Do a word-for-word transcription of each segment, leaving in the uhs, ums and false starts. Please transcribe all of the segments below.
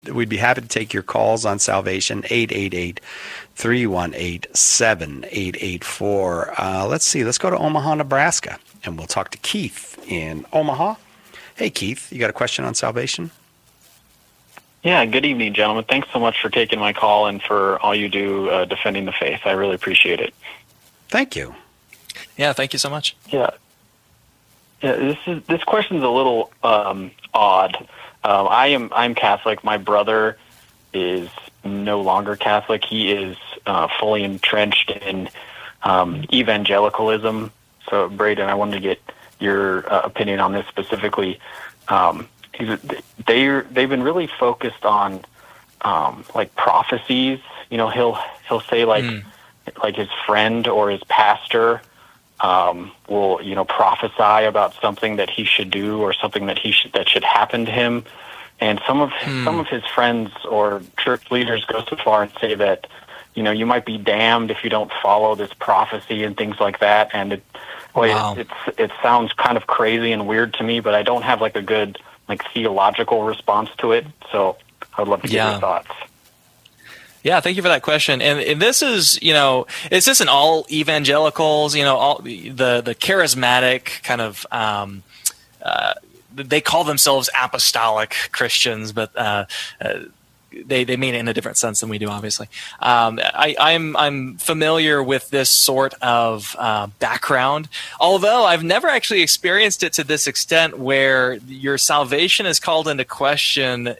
We'd be happy to take your calls on salvation, eight eight eight, three one eight, seven eight eight four. Uh, let's see, let's go to Omaha, Nebraska, and we'll talk to Keith in Omaha. Hey, Keith, you got a question on salvation? Yeah, good evening, gentlemen. Thanks so much for taking my call and for all you do uh, defending the faith. I really appreciate it. Thank you. Yeah, thank you so much. Yeah. Yeah, this is this question's a little um, odd. Um, I am I'm Catholic. My brother is no longer Catholic. He is uh, fully entrenched in um, evangelicalism. So, Braden, I wanted to get your uh, opinion on this specifically. Um, he's, they they've been really focused on um, like prophecies. You know, he'll he'll say like mm. like his friend or his pastor um, will you know prophesy about something that he should do or something that he should that should happen to him. And some of mm. some of his friends or church leaders go so far and say that you know you might be damned if you don't follow this prophecy and things like that. And it well, wow. it, it's it sounds kind of crazy and weird to me, but I don't have like a good like theological response to it. So I would love to get yeah. your thoughts. Yeah, thank you for that question. And, and this is, you know, is this in all evangelicals, you know, all the, the charismatic kind of, um, uh, they call themselves apostolic Christians, but uh, uh, they they mean it in a different sense than we do, obviously. Um, I, I'm I'm familiar with this sort of uh, background, although I've never actually experienced it to this extent where your salvation is called into question.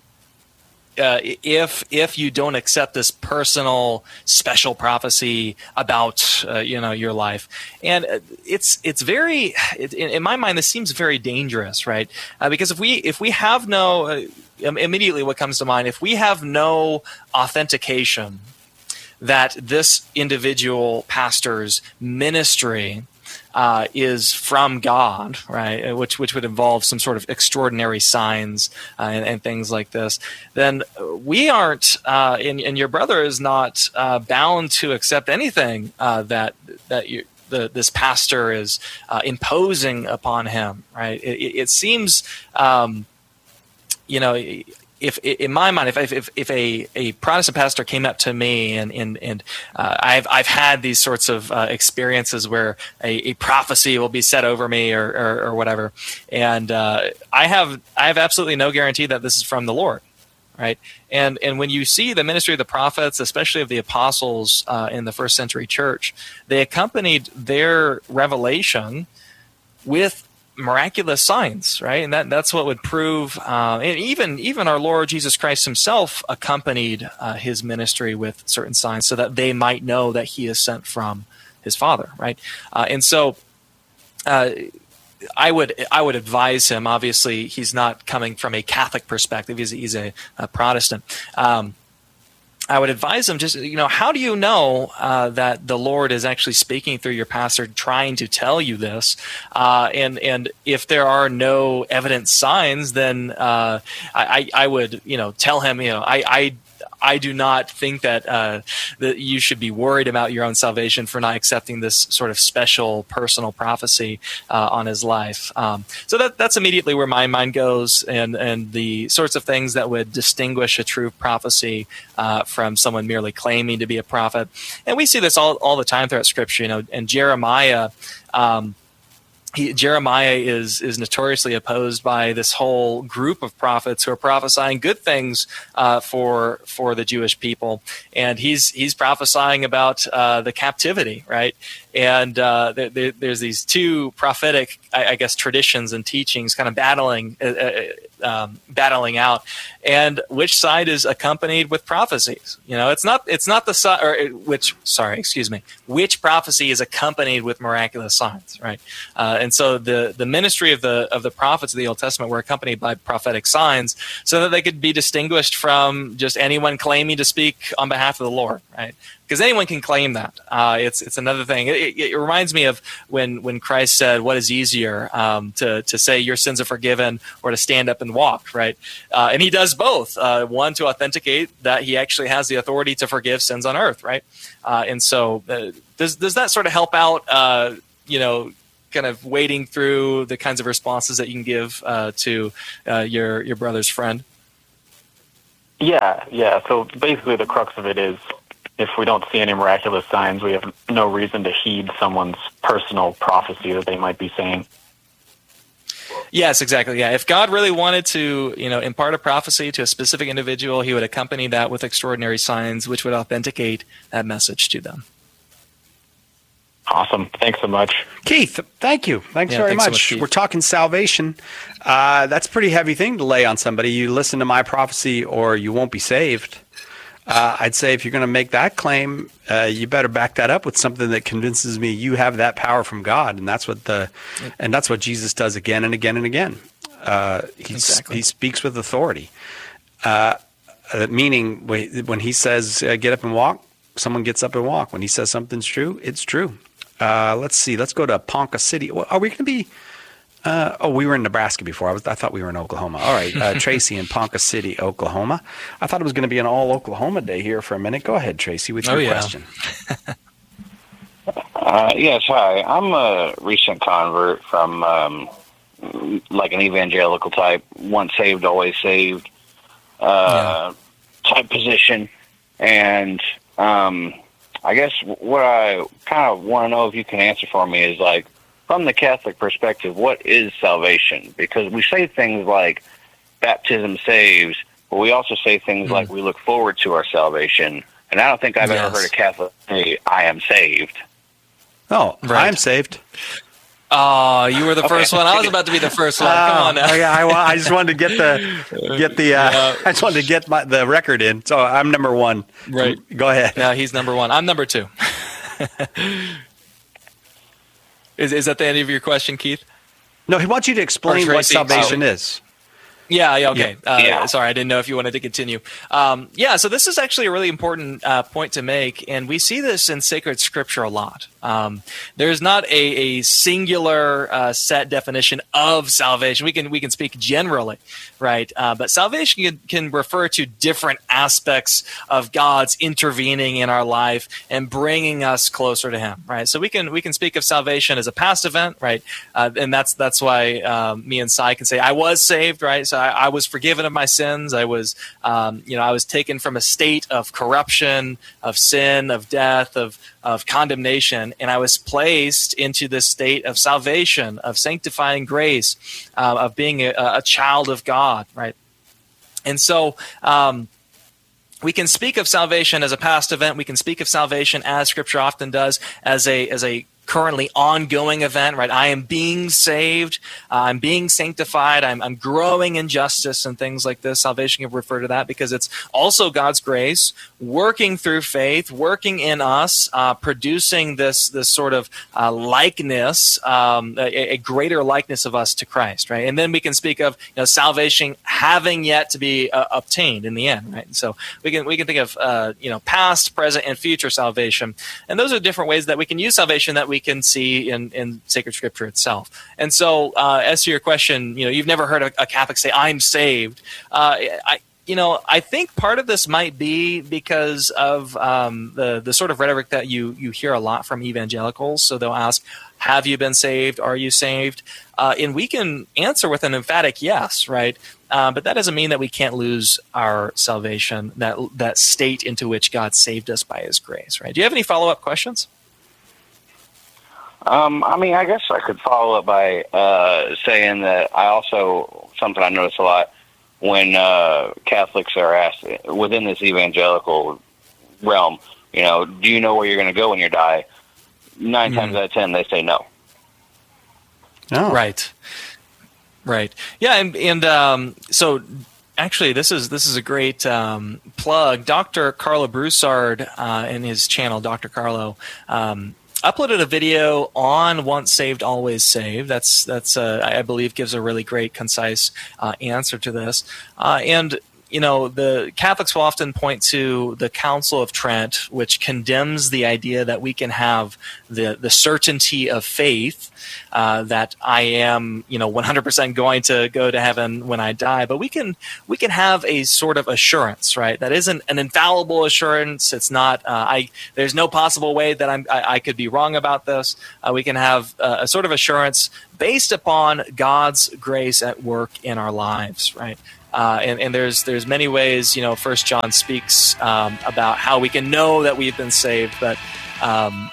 Uh, if if you don't accept this personal special prophecy about uh, you know your life, and it's it's very it, in my mind this seems very dangerous, right? Uh, because if we if we have no uh, immediately what comes to mind if we have no authentication that this individual pastor's ministry Uh, is from God, right? Which which would involve some sort of extraordinary signs uh, and, and things like this. Then we aren't, uh, and, and your brother is not uh, bound to accept anything uh, that that you, the this pastor is uh, imposing upon him, right? It, it seems, um, you know. If, in my mind, if if if a, a Protestant pastor came up to me and and and uh, I've I've had these sorts of uh, experiences where a, a prophecy will be said over me or or, or whatever, and uh, I have I have absolutely no guarantee that this is from the Lord, right? And and when you see the ministry of the prophets, especially of the apostles uh, in the first century church, they accompanied their revelation with miraculous signs, right? And that that's what would prove, uh, and even even our Lord Jesus Christ himself accompanied uh, his ministry with certain signs so that they might know that he is sent from his Father, right? Uh, and so uh, I would I would advise him, obviously he's not coming from a Catholic perspective, he's, he's a, a Protestant. Um, I would advise them just, you know, how do you know uh, that the Lord is actually speaking through your pastor, trying to tell you this? Uh, and and if there are no evident signs, then uh, I, I would, you know, tell him, you know, I, I I do not think that uh, that you should be worried about your own salvation for not accepting this sort of special personal prophecy uh, on his life. Um, so that that's immediately where my mind goes, and and the sorts of things that would distinguish a true prophecy uh, from someone merely claiming to be a prophet. And we see this all all the time throughout Scripture. You know, and Jeremiah. Um, He, Jeremiah is is notoriously opposed by this whole group of prophets who are prophesying good things uh, for for the Jewish people, and he's he's prophesying about uh, the captivity, right? And uh, there, there, there's these two prophetic, I, I guess, traditions and teachings kind of battling uh, um, battling out, and which side is accompanied with prophecies? You know, it's not it's not the side or which sorry, excuse me, which prophecy is accompanied with miraculous signs, right? Uh, and so the the ministry of the of the prophets of the Old Testament were accompanied by prophetic signs, so that they could be distinguished from just anyone claiming to speak on behalf of the Lord, right? Because anyone can claim that. Uh, it's it's another thing. It, it, it reminds me of when when Christ said, "What is easier, um, to to say your sins are forgiven, or to stand up and walk?" Right? Uh, and he does both. Uh, one, to authenticate that he actually has the authority to forgive sins on earth, right? Uh, and so, uh, does does that sort of help out? Uh, you know, kind of wading through the kinds of responses that you can give uh, to uh, your your brother's friend. Yeah, yeah. So basically the crux of it is if we don't see any miraculous signs, we have no reason to heed someone's personal prophecy that they might be saying. Yes, exactly. Yeah, if God really wanted to, you know, impart a prophecy to a specific individual, he would accompany that with extraordinary signs, which would authenticate that message to them. Awesome. Thanks so much. Keith, thank you. Thanks Yeah, very thanks so much. much, We're talking salvation. Uh, that's a pretty heavy thing to lay on somebody. You listen to my prophecy or you won't be saved. Uh, I'd say if you're going to make that claim, uh, you better back that up with something that convinces me you have that power from God, and that's what the, and that's what Jesus does again and again and again. Uh, he Exactly. he speaks with authority, uh, uh, meaning when he says uh, "get up and walk," someone gets up and walk. When he says something's true, it's true. Uh, let's see. Let's go to Ponca City. Are we going to be? Uh, oh, we were in Nebraska before. I was. I thought we were in Oklahoma. All right, uh, Tracy in Ponca City, Oklahoma. I thought it was going to be an all Oklahoma day here for a minute. Go ahead, Tracy, with your Oh, yeah. question. Uh, yes, hi. I'm a recent convert from um, like an evangelical type, once saved, always saved uh, type position. And um, I guess what I kind of want to know if you can answer for me is like, from the Catholic perspective, what is salvation? Because we say things like baptism saves, but we also say things mm. like we look forward to our salvation. And I don't think I've yes. ever heard a Catholic say, I am saved. Oh, Right. I'm saved. Oh, you were the first one. I was about to be the first one. Come on now. Uh, I, I, I just wanted to get the get the. Uh, Yeah. I just wanted to get my, the record in. So I'm number one. Right. Go ahead. Yeah, he's number one. I'm number two. is is that the end of your question, Keith? No, he wants you to explain Or what Tracy, salvation oh. is. Yeah, yeah, okay. Yeah. Uh, Yeah. Sorry, I didn't know if you wanted to continue. Um, yeah, so this is actually a really important uh, point to make, and we see this in sacred scripture a lot. Um, there's not a, a singular uh, set definition of salvation. We can we can speak generally, right? Uh, but salvation can, can refer to different aspects of God's intervening in our life and bringing us closer to Him, right? So we can we can speak of salvation as a past event, right? Uh, and that's that's why um, me and Sai can say I was saved, right? So I, I was forgiven of my sins. I was, um, you know, I was taken from a state of corruption, of sin, of death, of of condemnation, and I was placed into this state of salvation, of sanctifying grace, uh, of being a, a child of God, right? And so um, we can speak of salvation as a past event. We can speak of salvation, as Scripture often does, as a as a currently ongoing event, right? I am being saved. Uh, I'm being sanctified. I'm, I'm growing in justice and things like this. Salvation can refer to that because it's also God's grace working through faith, working in us, uh, producing this this sort of uh, likeness, um, a, a greater likeness of us to Christ, right? And then we can speak of you know salvation having yet to be uh, obtained in the end, right? And so we can we can think of uh, you know past, present, and future salvation, and those are different ways that we can use salvation that we can see in, in sacred scripture itself. And so uh, as to your question, you know, you've never heard a, a Catholic say, I'm saved. Uh, I, you know, I think part of this might be because of um, the, the sort of rhetoric that you, you hear a lot from evangelicals. So they'll ask, have you been saved? Are you saved? Uh, and we can answer with an emphatic yes, right? Uh, but that doesn't mean that we can't lose our salvation, that that state into which God saved us by His grace, right? Do you have any follow-up questions? Um, I mean, I guess I could follow up by uh, saying that I also, something I notice a lot, when uh, Catholics are asked within this evangelical realm, you know, do you know where you're going to go when you die? Nine mm. times out of ten, they say no. Oh. Right. Right. Yeah, and, and um, so... Actually, this is this is a great um, plug. Doctor Carlo Broussard uh, in his channel, Doctor Carlo, um, uploaded a video on Once Saved, Always Saved. That's that's uh, I believe gives a really great, concise uh, answer to this. Uh, and you know, the Catholics will often point to the Council of Trent, which condemns the idea that we can have the the certainty of faith, uh, that I am, you know, one hundred percent going to go to heaven when I die. But we can we can have a sort of assurance, right? That isn't an infallible assurance. It's not. Uh, I there's no possible way that I'm I, I could be wrong about this. Uh, we can have uh, a sort of assurance based upon God's grace at work in our lives, right? Uh, and, and there's there's many ways, you know, First John speaks um, about how we can know that we've been saved. But um,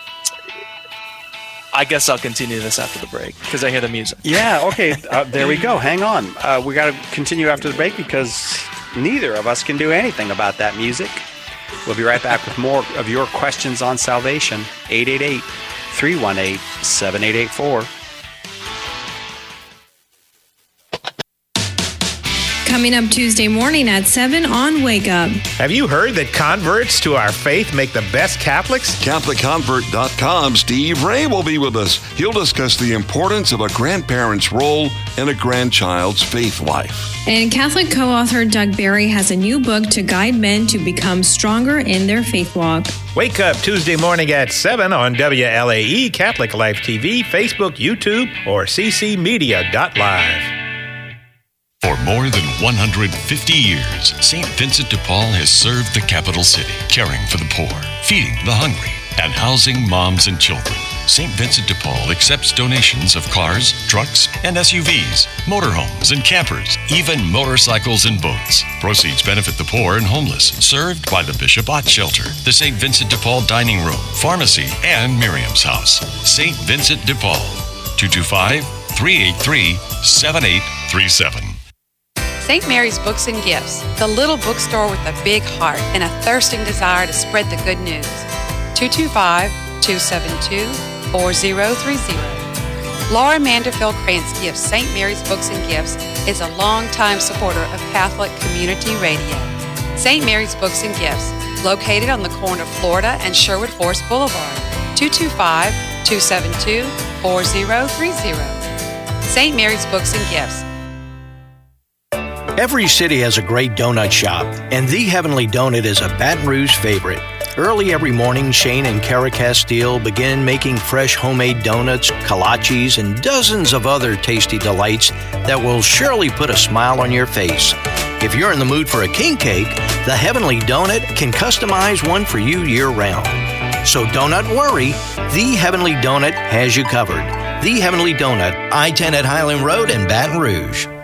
I guess I'll continue this after the break because I hear the music. Yeah, okay. Uh, there we go. Hang on. Uh, we got to continue after the break because neither of us can do anything about that music. We'll be right back with more of your questions on salvation. eight eight eight, three one eight, seven eight eight four. Coming up Tuesday morning at seven on Wake Up. Have you heard that converts to our faith make the best Catholics? Catholic Convert dot com Steve Ray will be with us. He'll discuss the importance of a grandparent's role in a grandchild's faith life. And Catholic co-author Doug Barry has a new book to guide men to become stronger in their faith walk. Wake Up Tuesday morning at seven on W L A E, Catholic Life T V, Facebook, YouTube, or c c media dot live. For more than one hundred fifty years, Saint Vincent de Paul has served the capital city, caring for the poor, feeding the hungry, and housing moms and children. Saint Vincent de Paul accepts donations of cars, trucks, and S U Vs, motorhomes and campers, even motorcycles and boats. Proceeds benefit the poor and homeless, served by the Bishop Ott Shelter, the Saint Vincent de Paul Dining Room, Pharmacy, and Miriam's House. Saint Vincent de Paul, two two five, three eight three, seven eight three seven. Saint Mary's Books and Gifts, the little bookstore with a big heart and a thirsting desire to spread the good news. two two five, two seven two, four zero three zero. Laura Manderfield Krantz Gifts Saint Mary's Books and Gifts is a longtime supporter of Catholic Community Radio. Saint Mary's Books and Gifts, located on the corner of Florida and Sherwood Forest Boulevard, two two five, two seven two, four zero three zero. Saint Mary's Books and Gifts. Every city has a great donut shop, and The Heavenly Donut is a Baton Rouge favorite. Early every morning, Shane and Kara Castile begin making fresh homemade donuts, kolaches, and dozens of other tasty delights that will surely put a smile on your face. If you're in the mood for a king cake, The Heavenly Donut can customize one for you year-round. So don't worry, The Heavenly Donut has you covered. The Heavenly Donut, I ten at Highland Road in Baton Rouge.